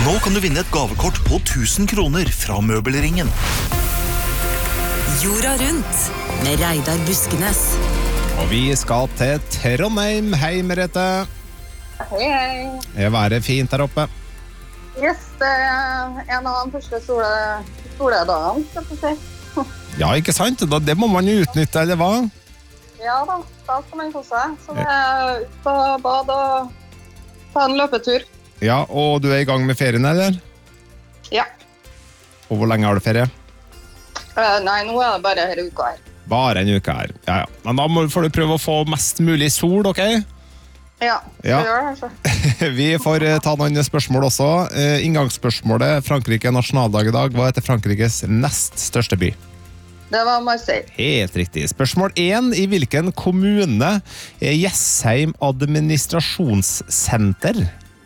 Nå kan du vinne et gavekort på 1000 kroner fra Møbelringen. Jorda rundt med Reidar Buskenes. Og vi skal til Trondheim. Hei, Merete. Hei, hei. Er været fint der oppe? Yes, det en av de første soledagene, skal jeg si. Ja, ikke sant? Det må man jo utnytte, eller hva? Ja da skal man kose seg. Så det ut på bad og ta en løpetur. Ja, og du er i gang med ferien, eller? Ja. Og hvor lenge har du ferie? Nei, nå er det bare her uka her. Bare en uke her. Ja. Men da får du prøve å få mest mulig sol, ok? Ja, skal gjøre det, så. Vi får ta noen spørsmål også. Inngangsspørsmålet, Frankrike nasjonaldag i dag. Hva heter Frankrikes nest største by? Det var Marseille. Helt riktig. Spørsmål 1. I hvilken kommune er Jessheim administrasjonssenter?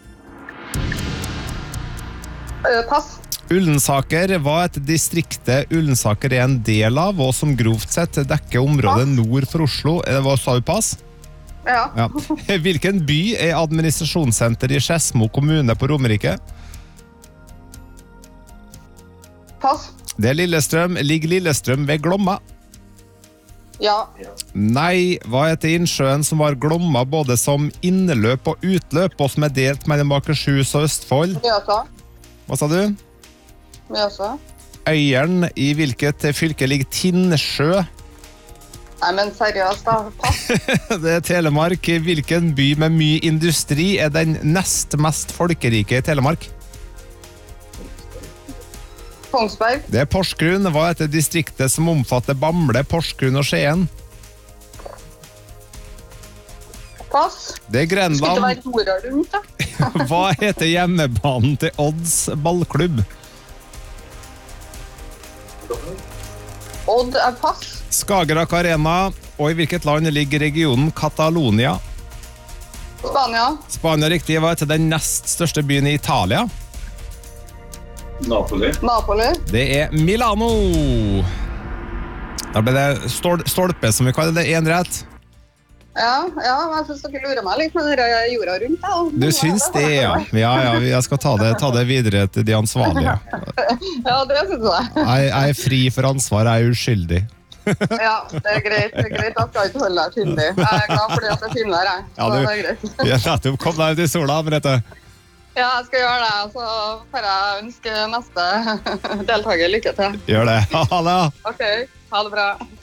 Pass. Ullensaker var et distrikte Ullensaker er en del av, og som grovt sett dekker området nord for Oslo. Hva sa du, pass? Ja. Hvilken by er administrasjonssenter i Skedsmo kommune på Romerike? Pass. Det er Lillestrøm. Ligger Lillestrøm ved Glomma? Ja. Nei, hva heter innsjøen som har Glomma både som innløp og utløp, og som er delt mellom Akershus og Østfold? Mjøsa. Hva sa du? Mjøsa. Øyeren, i hvilket fylke ligger Tinnsjø? Nei, men seriøst da, pass. Det er Telemark. Hvilken by med mye industri er den nest mest folkerike i Telemark? Kongsberg. Det er Porsgrunn. Hva heter distriktet som omfatter Bamble, Porsgrunn og Skien? Pass. Det er Skal ikke Grenland. være jorda rundt, da. Hva heter hjemmebanen til Odds ballklubb? Odd er pass. Skagerrak Arena. Og i hvilket land ligger regionen Catalonia? Spania. Spania riktig. Hva heter den nest største byen i Italia? Napoli. Napoli. Det er Milano. Da ble det stolpe, som vi kaller det, en rett. Ja, men jeg synes dere lurer meg litt med dere jorda rundt, da. Du syns det, ja. Ja, jeg skal ta det videre til de ansvarlige. Ja, det synes jeg. Jeg er fri for ansvar, jeg er uskyldig. Ja, det er greit. Det er greit. Jeg skal ikke holde deg skyldig. Jeg er glad fordi at det finner deg. Ja, Så det er greit. Vi har nettopp kommet deg ut i sola, Merete. Ja, jeg skal gjøre det. Så får jeg ønske neste deltaker lykke til. Gjør det. Ha det. Ok, ha det bra.